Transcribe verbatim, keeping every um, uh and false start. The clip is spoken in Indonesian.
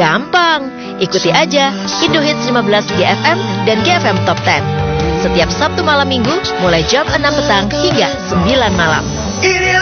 Gampang, ikuti aja Indohits lima belas G F M dan G F M Top sepuluh. Setiap Sabtu malam Minggu mulai jam enam petang hingga sembilan malam. Inilah